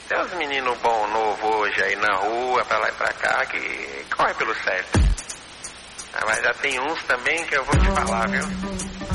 Tem uns meninos bons novos hoje aí na rua, pra lá e pra cá, que corre pelo certo. Mas já tem uns também que eu vou te falar, viu?